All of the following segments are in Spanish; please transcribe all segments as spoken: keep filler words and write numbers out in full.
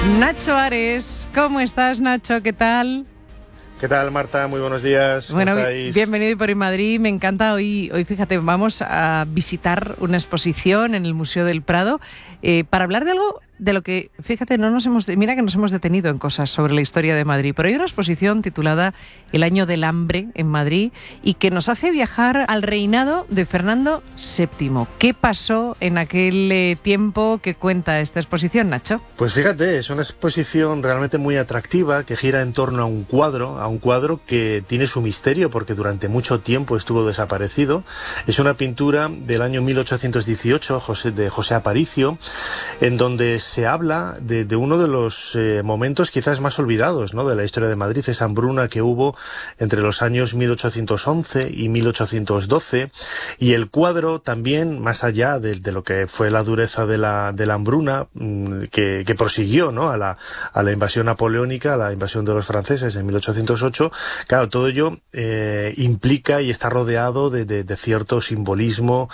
Nacho Ares, ¿cómo estás, Nacho? ¿Qué tal? ¿Qué tal, Marta? Muy buenos días. ¿Cómo bueno, estáis? Bienvenido por Madrid. Me encanta hoy, hoy, fíjate, vamos a visitar una exposición en el Museo del Prado eh, para hablar de algo de lo que, fíjate, no nos hemos, mira que nos hemos detenido en cosas sobre la historia de Madrid, pero hay una exposición titulada El año del hambre en Madrid y que nos hace viajar al reinado de Fernando séptimo. ¿Qué pasó en aquel eh, tiempo que cuenta esta exposición, Nacho? Pues fíjate, es una exposición realmente muy atractiva que gira en torno a un cuadro, a un cuadro que tiene su misterio porque durante mucho tiempo estuvo desaparecido. Es una pintura del año mil ochocientos dieciocho José, de José Aparicio, en donde se habla de, de uno de los eh, momentos quizás más olvidados, ¿no?, de la historia de Madrid, esa hambruna que hubo entre los años mil ochocientos once y mil ochocientos doce, y el cuadro también, más allá de, de lo que fue la dureza de la, de la hambruna, mmm, que, que prosiguió, ¿no?, a la, a la invasión napoleónica, a la invasión de los franceses en mil ochocientos ocho, claro, todo ello eh, implica y está rodeado de, de, de cierto simbolismo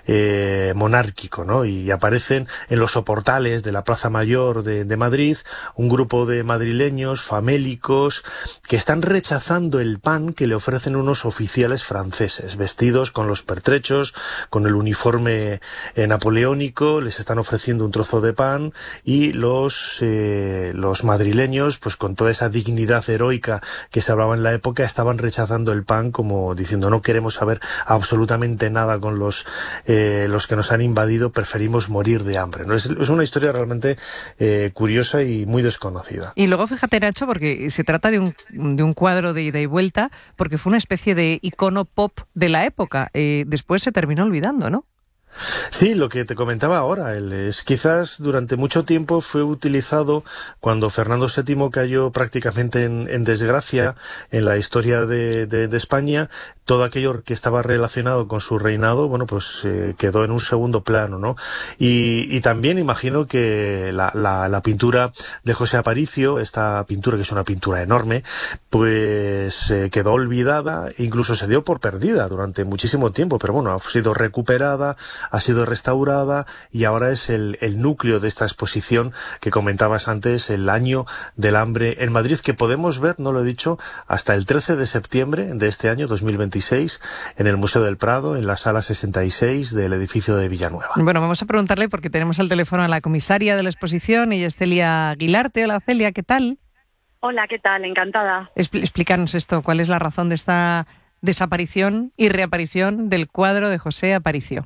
eh, monárquico, ¿no?, y aparecen en los soportales de la Plaza Mayor de, de Madrid un grupo de madrileños famélicos que están rechazando el pan que le ofrecen unos oficiales franceses, vestidos con los pertrechos, con el uniforme eh, napoleónico, les están ofreciendo un trozo de pan y los, eh, los madrileños, pues con toda esa dignidad heroica que se hablaba en la época, estaban rechazando el pan como diciendo no queremos saber absolutamente nada con los, eh, los que nos han invadido, preferimos morir de hambre, ¿no? Es, es una historia realmente eh, curiosa y muy desconocida. Y luego fíjate, Nacho, porque se trata de un, de un cuadro de ida y vuelta, porque fue una especie de icono pop de la época. Eh, después se terminó olvidando, ¿no? Sí, lo que te comentaba ahora, el, es quizás durante mucho tiempo fue utilizado cuando Fernando séptimo cayó prácticamente en, en desgracia en la historia de, de, de España. Todo aquello que estaba relacionado con su reinado, bueno, pues eh, quedó en un segundo plano, ¿no? Y, y también imagino que la, la, la pintura de José Aparicio, esta pintura que es una pintura enorme, pues eh, quedó olvidada, incluso se dio por perdida durante muchísimo tiempo, pero bueno, ha sido recuperada, ha sido restaurada y ahora es el, el núcleo de esta exposición que comentabas antes, el año del hambre en Madrid, que podemos ver, no lo he dicho, hasta el trece de septiembre de este año dos mil veintiséis en el Museo del Prado, en la sala sesenta y seis del edificio de Villanueva. Bueno, vamos a preguntarle porque tenemos al teléfono a la comisaria de la exposición, ella es Celia Aguilarte. Hola, Celia, ¿qué tal? Hola, ¿qué tal? Encantada. Expl- explícanos esto, ¿cuál es la razón de esta desaparición y reaparición del cuadro de José Aparicio?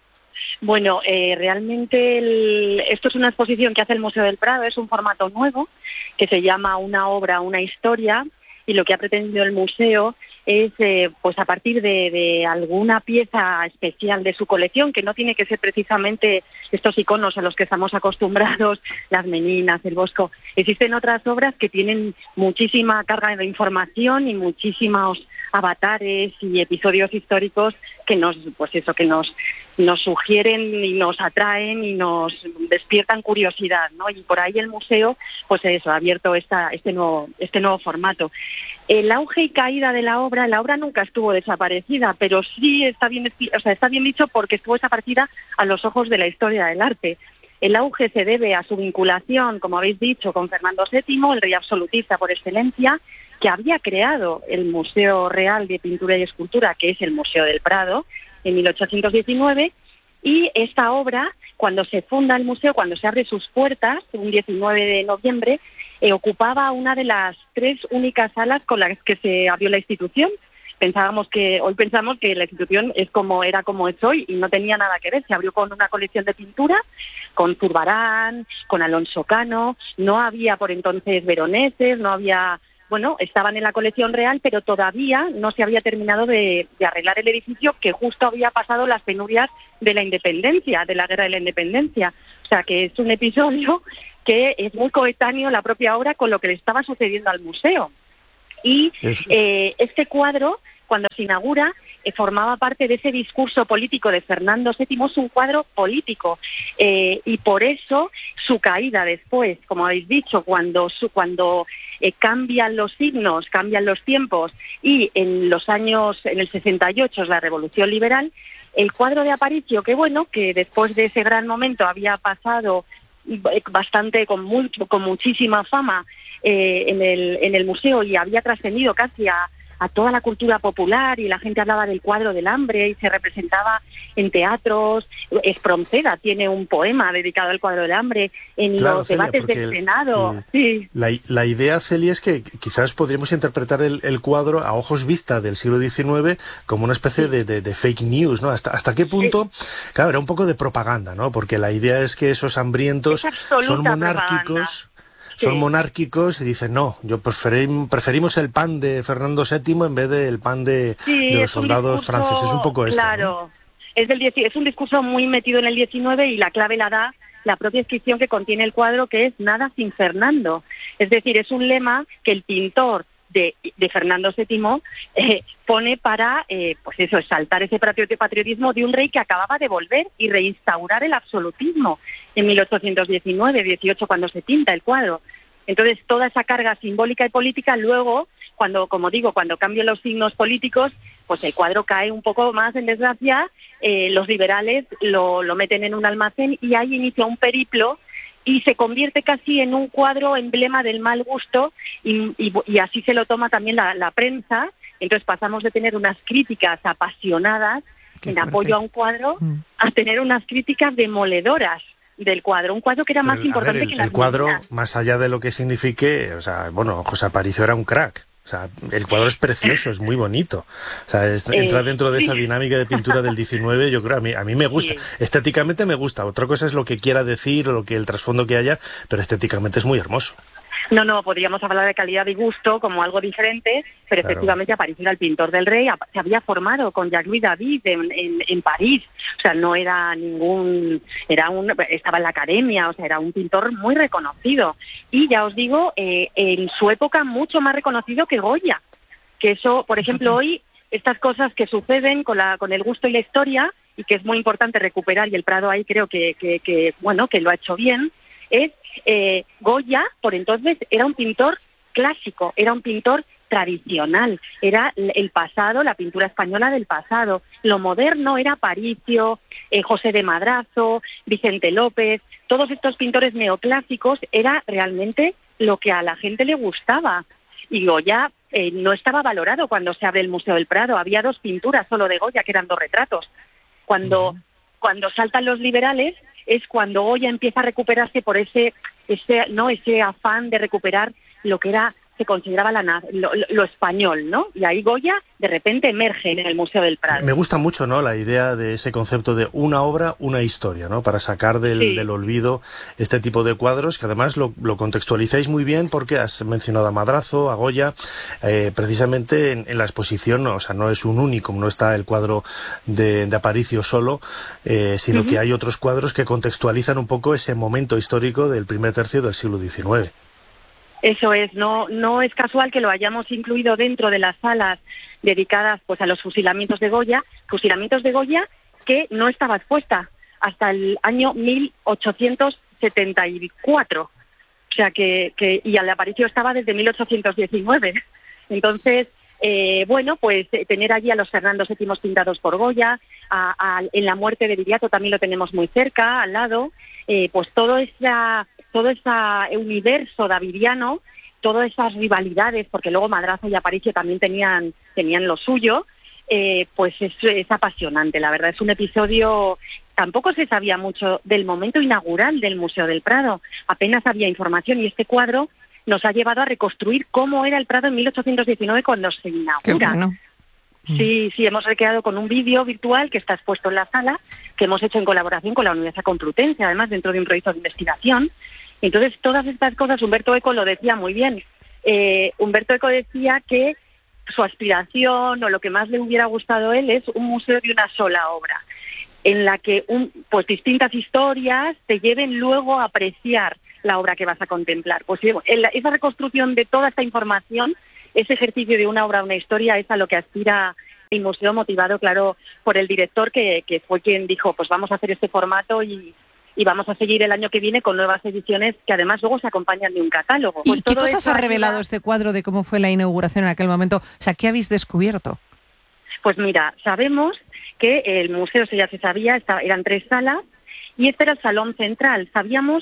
Bueno, eh, realmente el, esto es una exposición que hace el Museo del Prado, es un formato nuevo que se llama Una obra, una historia, y lo que ha pretendido el museo es, eh, pues a partir de, de alguna pieza especial de su colección, que no tiene que ser precisamente estos iconos a los que estamos acostumbrados, las meninas, el Bosco. Existen otras obras que tienen muchísima carga de información y muchísimos avatares y episodios históricos que nos, pues eso, que nos nos sugieren y nos atraen y nos despiertan curiosidad, ¿no? Y por ahí el museo, pues eso, ha abierto esta, este nuevo, este nuevo formato. El auge y caída de la obra, la obra nunca estuvo desaparecida, pero sí está bien, o sea, está bien dicho porque estuvo desaparecida a los ojos de la historia del arte. El auge se debe a su vinculación, como habéis dicho, con Fernando séptimo, el rey absolutista por excelencia, que había creado el Museo Real de Pintura y Escultura, que es el Museo del Prado, en mil ochocientos diecinueve, y esta obra, cuando se funda el museo, cuando se abre sus puertas, un diecinueve de noviembre, eh, ocupaba una de las tres únicas salas con las que se abrió la institución. Pensábamos que, hoy pensamos que la institución es como era como es hoy y no tenía nada que ver. Se abrió con una colección de pintura, con Zurbarán, con Alonso Cano, no había por entonces veroneses, no había... Bueno, estaban en la colección real, pero todavía no se había terminado de, de arreglar el edificio, que justo había pasado las penurias de la independencia, de la guerra de la independencia. O sea, que es un episodio que es muy coetáneo, la propia obra, con lo que le estaba sucediendo al museo. Y eh, este cuadro, cuando se inaugura, eh, formaba parte de ese discurso político de Fernando séptimo, es un cuadro político, eh, y por eso su caída después, como habéis dicho, cuando su, cuando eh, cambian los signos, cambian los tiempos, y en los años, en el sesenta y ocho es la Revolución Liberal, el cuadro de Aparicio, que bueno, que después de ese gran momento había pasado bastante, con, muy, con muchísima fama eh, en, el, en el museo y había trascendido casi a, a toda la cultura popular y la gente hablaba del cuadro del hambre y se representaba en teatros. Espronceda tiene un poema dedicado al cuadro del hambre en claro, los Celia, debates del el, Senado. El, sí. la, la idea, Celia, es que quizás podríamos interpretar el, el cuadro a ojos vista del siglo diecinueve como una especie sí. de, de, de fake news, ¿no? ¿Hasta, hasta qué punto? Sí. Claro, era un poco de propaganda, ¿no? Porque la idea es que esos hambrientos son monárquicos... Propaganda. Son sí. monárquicos y dicen, no, yo preferim, preferimos el pan de Fernando séptimo en vez del pan de, sí, de los soldados discurso, franceses. Es un poco esto, claro, ¿no? es, del, es un discurso muy metido en el diecinueve y la clave la da la propia inscripción que contiene el cuadro, que es nada sin Fernando. Es decir, es un lema que el pintor de, de Fernando séptimo eh, pone para, eh, pues eso, exaltar ese patriotismo de un rey que acababa de volver y reinstaurar el absolutismo en mil ochocientos diecinueve, dieciocho, cuando se pinta el cuadro. Entonces, toda esa carga simbólica y política, luego, cuando, como digo, cuando cambian los signos políticos, pues el cuadro cae un poco más en desgracia, eh, los liberales lo, lo meten en un almacén y ahí inicia un periplo y se convierte casi en un cuadro emblema del mal gusto y, y, y así se lo toma también la, la prensa. Entonces pasamos de tener unas críticas apasionadas Qué en fuerte. apoyo a un cuadro mm. a tener unas críticas demoledoras del cuadro, un cuadro que era Pero, más importante ver, el, que las el cuadro, medidas. Más allá de lo que signifique, o sea, bueno, José Aparicio era un crack. O sea, el cuadro es precioso, es muy bonito. O sea, es, eh, entra dentro de esa dinámica de pintura del diecinueve, yo creo, a mí, a mí me gusta. Sí. Estéticamente me gusta. Otra cosa es lo que quiera decir o lo que el trasfondo que haya, pero estéticamente es muy hermoso. No, no, podríamos hablar de calidad y gusto como algo diferente, pero claro. efectivamente Aparicio era el pintor del rey, se había formado con Jacques-Louis David en, en, en París, o sea, no era ningún, era un, estaba en la academia, o sea, era un pintor muy reconocido. Y ya os digo, eh, en su época mucho más reconocido que Goya, que eso, por ejemplo, hoy, estas cosas que suceden con, la, con el gusto y la historia, y que es muy importante recuperar, y el Prado ahí creo que, que, que bueno, que lo ha hecho bien, es eh, Goya, por entonces, era un pintor clásico, era un pintor tradicional, era el pasado, la pintura española del pasado. Lo moderno era Aparicio, eh, José de Madrazo, Vicente López, todos estos pintores neoclásicos era realmente lo que a la gente le gustaba. Y Goya eh, no estaba valorado cuando se abre el Museo del Prado, había dos pinturas solo de Goya, que eran dos retratos. Cuando, uh-huh. cuando saltan los liberales, es cuando Goya empieza a recuperarse por ese ese no ese afán de recuperar lo que era se consideraba la, lo, lo español, ¿no? Y ahí Goya de repente emerge en el Museo del Prado. Me gusta mucho, ¿no?, la idea de ese concepto de una obra, una historia, ¿no?, para sacar del, sí. del olvido este tipo de cuadros, que además lo, lo contextualizáis muy bien porque has mencionado a Madrazo, a Goya, eh, precisamente en, en la exposición, o sea, no es un único, no está el cuadro de, de Aparicio solo, eh, sino uh-huh. que hay otros cuadros que contextualizan un poco ese momento histórico del primer tercio del siglo diecinueve. Eso es, no no es casual que lo hayamos incluido dentro de las salas dedicadas pues a los fusilamientos de Goya, fusilamientos de Goya que no estaba expuesta hasta el año mil ochocientos setenta y cuatro, o sea que, que y al Aparicio estaba desde mil ochocientos diecinueve. Entonces, eh, bueno, pues tener allí a los Fernando séptimo pintados por Goya, a, a, en la muerte de Viriato también lo tenemos muy cerca, al lado, eh, pues todo esa todo ese universo davidiano, todas esas rivalidades, porque luego Madrazo y Aparicio también tenían tenían lo suyo, eh, pues es, es apasionante, la verdad. Es un episodio, tampoco se sabía mucho del momento inaugural del Museo del Prado, apenas había información, y este cuadro nos ha llevado a reconstruir cómo era el Prado en mil ochocientos diecinueve cuando se inaugura. Qué bueno. Sí, sí, hemos recreado con un vídeo virtual que está expuesto en la sala, que hemos hecho en colaboración con la Universidad Complutense, además dentro de un proyecto de investigación. Entonces, todas estas cosas, Humberto Eco lo decía muy bien. Eh, Humberto Eco decía que su aspiración o lo que más le hubiera gustado a él es un museo de una sola obra, en la que un, pues distintas historias te lleven luego a apreciar la obra que vas a contemplar. Pues esa reconstrucción de toda esta información, ese ejercicio de una obra, una historia, es a lo que aspira el museo, motivado, claro, por el director que, que fue quien dijo, pues vamos a hacer este formato y, y vamos a seguir el año que viene con nuevas ediciones que además luego se acompañan de un catálogo. ¿Y pues qué cosas ha revelado ayuda... este cuadro de cómo fue la inauguración en aquel momento? O sea, ¿qué habéis descubierto? Pues mira, sabemos que el museo, eso ya se sabía, estaba, eran tres salas, y este era el salón central. Sabíamos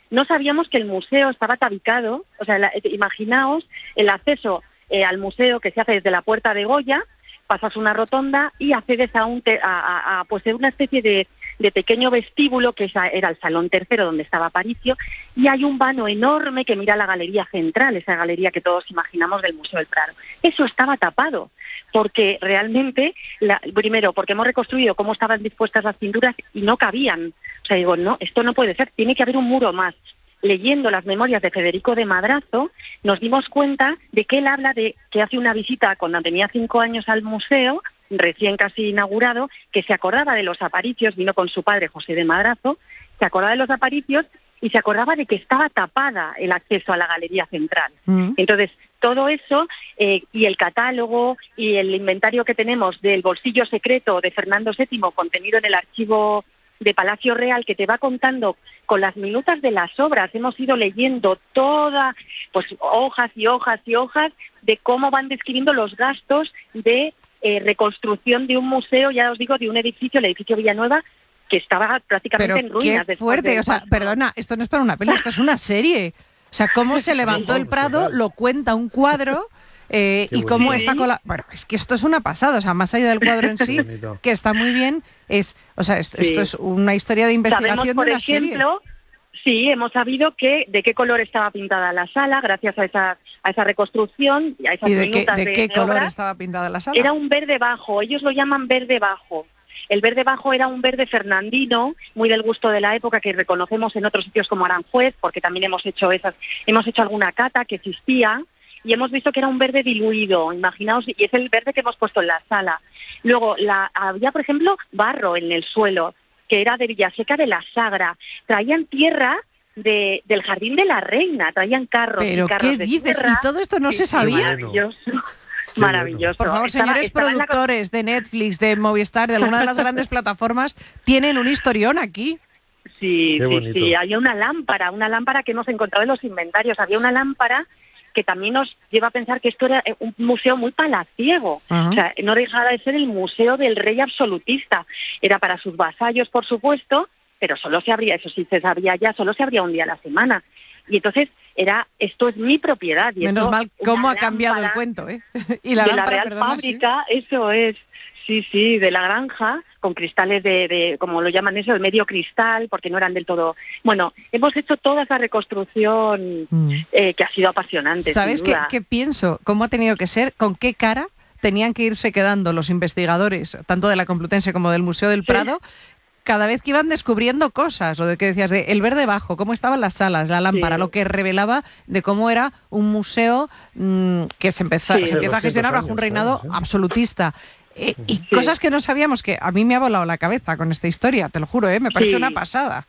no sabíamos que el museo estaba tabicado. O sea, la, imaginaos el acceso eh, al museo que se hace desde la Puerta de Goya, pasas una rotonda y accedes a, un te, a, a, a pues una especie de, de pequeño vestíbulo que esa era el salón tercero donde estaba Aparicio, y hay un vano enorme que mira la galería central, esa galería que todos imaginamos del Museo del Prado. Eso estaba tapado, porque realmente, la, primero, porque hemos reconstruido cómo estaban dispuestas las pinturas y no cabían. O sea, digo, no, esto no puede ser, tiene que haber un muro más. Leyendo las memorias de Federico de Madrazo, nos dimos cuenta de que él habla de que hace una visita cuando tenía cinco años al museo, recién casi inaugurado, que se acordaba de los Aparicios, vino con su padre José de Madrazo, se acordaba de los Aparicios y se acordaba de que estaba tapada el acceso a la galería central. Mm. Entonces, todo eso eh, y el catálogo y el inventario que tenemos del bolsillo secreto de Fernando séptimo contenido en el archivo de Palacio Real, que te va contando con las minutas de las obras. Hemos ido leyendo toda, pues hojas y hojas y hojas de cómo van describiendo los gastos de eh, reconstrucción de un museo, ya os digo, de un edificio, el edificio Villanueva, que estaba prácticamente Pero en ruinas. Qué fuerte, o sea, perdona, esto no es para una peli, esto es una serie. O sea, cómo se levantó el Prado, lo cuenta un cuadro. Eh, y cómo está con la... Bueno, es que esto es una pasada, o sea, más allá del cuadro en sí, que está muy bien, es, o sea, esto, sí. esto es una historia de investigación. Sabemos, por de una ejemplo, serie. Sí, hemos sabido que de qué color estaba pintada la sala, gracias a esa a esa reconstrucción, a esas ¿Y de minutas qué, de qué de color obra. estaba pintada la sala? Era un verde bajo, ellos lo llaman verde bajo. El verde bajo era un verde fernandino, muy del gusto de la época, que reconocemos en otros sitios como Aranjuez, porque también hemos hecho esas, hemos hecho alguna cata que existía, y hemos visto que era un verde diluido, imaginaos, y es el verde que hemos puesto en la sala. Luego, la, había, por ejemplo, barro en el suelo, que era de Villaseca de la Sagra. Traían tierra de, del Jardín de la Reina, traían carros ¿Pero y carros qué de dices? tierra. ¿Y todo esto no sí, se sabía? Maravilloso. Maravilloso. Por favor, Estaba, señores estaba productores la... de Netflix, de Movistar, de alguna de las grandes plataformas, tienen un historión aquí. Sí, Qué sí, bonito. sí. Había una lámpara, una lámpara que hemos encontrado en los inventarios. Había una lámpara que también nos lleva a pensar que esto era un museo muy palaciego. Uh-huh. O sea, no dejaba de ser el museo del rey absolutista. Era para sus vasallos, por supuesto, pero solo se abría, eso sí se sabía ya, solo se abría un día a la semana. Y entonces era, esto es mi propiedad. Y menos esto, mal cómo ha cambiado el cuento, ¿eh? Y la de lámpara, la Real perdona, Fábrica, sí. Eso es. Sí, sí, de la granja, con cristales de, de, como lo llaman eso, el medio cristal, porque no eran del todo... Bueno, hemos hecho toda esa reconstrucción mm. eh, que ha sido apasionante. ¿Sabes qué, qué pienso? ¿Cómo ha tenido que ser? ¿Con qué cara tenían que irse quedando los investigadores, tanto de la Complutense como del Museo del Prado, sí. cada vez que iban descubriendo cosas? Lo de que decías, de el verde bajo, cómo estaban las salas, la lámpara, sí. lo que revelaba de cómo era un museo mmm, que se, empezó, sí. se empieza a gestionar bajo un reinado claro, sí. absolutista. Eh, y sí. cosas que no sabíamos, que a mí me ha volado la cabeza con esta historia, te lo juro, ¿eh? Me parece sí. una pasada.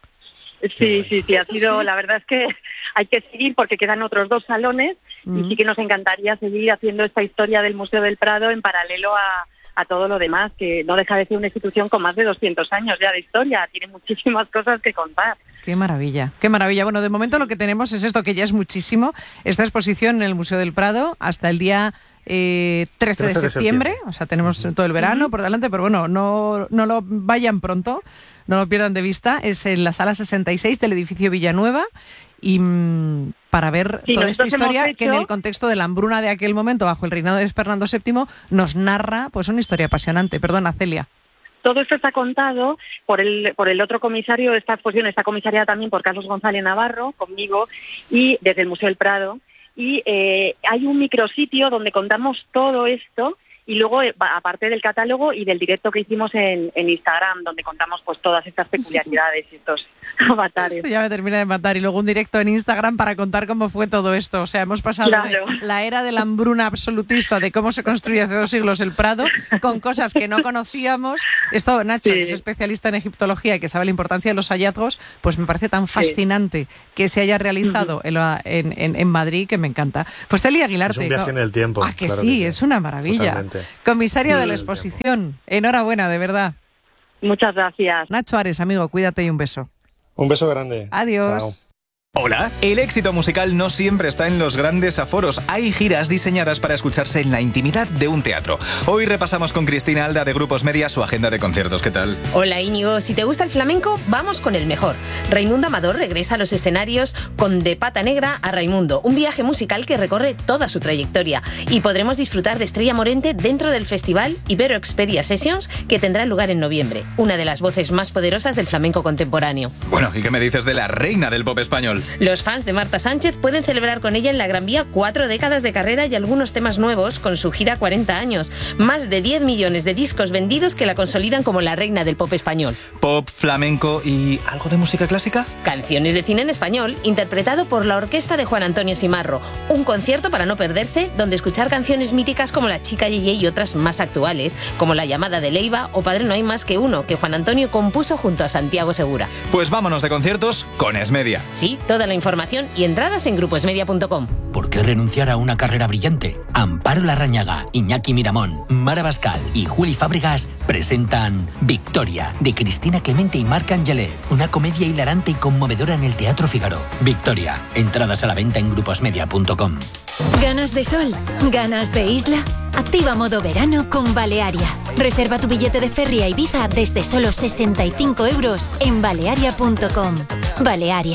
Sí, sí, sí, ha sido, sí. la verdad es que hay que seguir porque quedan otros dos salones mm. y sí que nos encantaría seguir haciendo esta historia del Museo del Prado en paralelo a, a todo lo demás, que no deja de ser una institución con más de doscientos años ya de historia, tiene muchísimas cosas que contar. Qué maravilla, qué maravilla. Bueno, de momento lo que tenemos es esto, que ya es muchísimo, esta exposición en el Museo del Prado hasta el día... Eh, trece de septiembre, o sea, tenemos uh-huh. todo el verano uh-huh. por delante, pero bueno, no, no lo vayan pronto, no lo pierdan de vista. Es en la sala sesenta y seis del edificio Villanueva y mmm, para ver sí, toda esta historia hecho... que en el contexto de la hambruna de aquel momento bajo el reinado de Fernando séptimo nos narra pues una historia apasionante. Perdona, Celia. Todo esto está contado por el por el otro comisario de esta exposición, está comisariada también por Carlos González Navarro, conmigo, y desde el Museo del Prado. Y eh, hay un micrositio donde contamos todo esto y luego, eh, aparte del catálogo y del directo que hicimos en, en Instagram, donde contamos pues todas estas peculiaridades y estos avatares. Esto ya me termina de matar. Y luego un directo en Instagram para contar cómo fue todo esto. O sea, hemos pasado claro. de la era de la hambruna absolutista, de cómo se construye hace dos siglos el Prado, con cosas que no conocíamos. Esto, Nacho, sí. que es especialista en egiptología y que sabe la importancia de los hallazgos, pues me parece tan fascinante sí. que se haya realizado uh-huh. en, en, en Madrid, que me encanta. Pues Celia Aguilarte. Es un viaje en el tiempo. Ah, que claro sí, que sí, es una maravilla. Totalmente. Comisaria de la exposición, enhorabuena, de verdad. Muchas gracias. Nacho Ares, amigo, cuídate y un beso. Un beso grande. Adiós. Chao. Hola, el éxito musical no siempre está en los grandes aforos. Hay giras diseñadas para escucharse en la intimidad de un teatro. Hoy repasamos con Cristina Alda de Grupos Media su agenda de conciertos. ¿Qué tal? Hola Íñigo, si te gusta el flamenco, vamos con el mejor. Raimundo Amador regresa a los escenarios con De Pata Negra a Raimundo, un viaje musical que recorre toda su trayectoria. Y podremos disfrutar de Estrella Morente dentro del festival Ibero Expedia Sessions, que tendrá lugar en noviembre. Una de las voces más poderosas del flamenco contemporáneo. Bueno, ¿y qué me dices de la reina del pop español? Los fans de Marta Sánchez pueden celebrar con ella en la Gran Vía cuatro décadas de carrera y algunos temas nuevos con su gira cuarenta años. Más de diez millones de discos vendidos que la consolidan como la reina del pop español. Pop, flamenco y ¿algo de música clásica? Canciones de cine en español, interpretado por la orquesta de Juan Antonio Simarro. Un concierto para no perderse, donde escuchar canciones míticas como La Chica Yeye y otras más actuales, como La Llamada de Leiva o Padre no hay más que uno, que Juan Antonio compuso junto a Santiago Segura. Pues vámonos de conciertos con Esmedia. Sí, toda la información y entradas en grupo esmedia punto com. ¿Por qué renunciar a una carrera brillante? Amparo Larrañaga, Iñaki Miramón, Mara Bascal y Juli Fábregas presentan Victoria, de Cristina Clemente y Marc Angelet, una comedia hilarante y conmovedora en el Teatro Fígaro. Victoria, entradas a la venta en grupo esmedia punto com. ¿Ganas de sol? ¿Ganas de isla? Activa modo verano con Balearia. Reserva tu billete de ferry a Ibiza desde solo sesenta y cinco euros en balearia punto com. Balearia.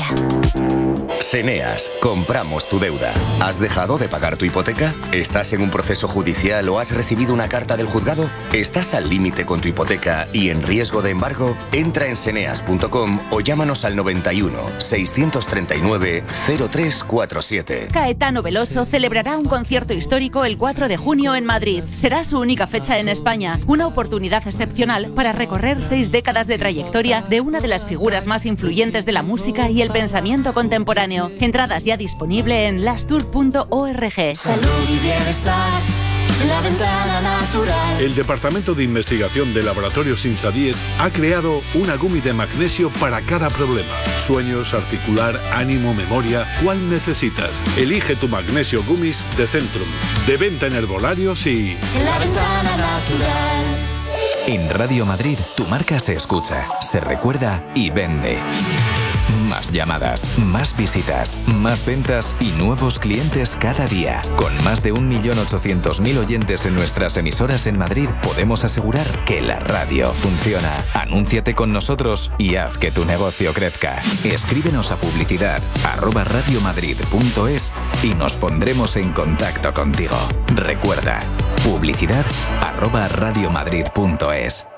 Seneas, compramos tu deuda. ¿Has dejado de pagar tu hipoteca? ¿Estás en un proceso judicial o has recibido una carta del juzgado? ¿Estás al límite con tu hipoteca y en riesgo de embargo? Entra en seneas punto com o llámanos al noventa y uno, seiscientos treinta y nueve, cero tres cuarenta y siete. Caetano Veloso celebrará un concierto histórico el cuatro de junio en Madrid. Será su única fecha en España, una oportunidad excepcional para recorrer seis décadas de trayectoria de una de las figuras más influyentes de la música y el pensamiento contemporáneo. Entradas ya disponible en lastour punto org. Salud y bienestar en la ventana natural. El Departamento de Investigación de Laboratorios Insadiet ha creado una gummy de magnesio para cada problema. Sueños, articular, ánimo, memoria. ¿Cuál necesitas? Elige tu magnesio gummies de Centrum. De venta en herbolarios y... En la ventana natural. En Radio Madrid, tu marca se escucha, se recuerda y vende. Más llamadas, más visitas, más ventas y nuevos clientes cada día. Con más de un millón ochocientos mil oyentes en nuestras emisoras en Madrid, podemos asegurar que la radio funciona. Anúnciate con nosotros y haz que tu negocio crezca. Escríbenos a publicidad arroba radiomadrid punto es y nos pondremos en contacto contigo. Recuerda, publicidad arroba radiomadrid punto es.